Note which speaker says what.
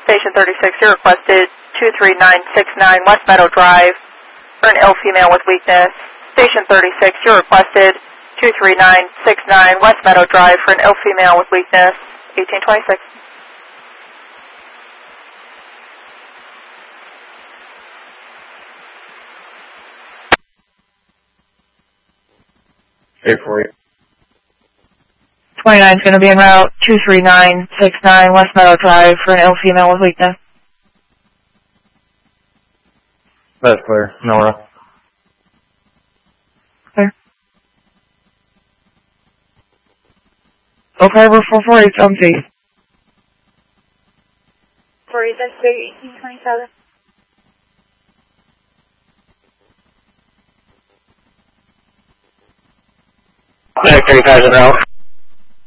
Speaker 1: Station 36, you requested 23969 West Meadow Drive for an ill female with weakness. Station 36, you requested 23969 West Meadow Drive for an ill female with weakness. 1826.
Speaker 2: Here for you.
Speaker 1: 29 is going to be en route 23969 West Meadow Drive for an ill female with weakness.
Speaker 2: That's clear. Nora.
Speaker 1: Clear. Okay, we're 448 empty.
Speaker 3: 1827.
Speaker 2: Clear 35 en route.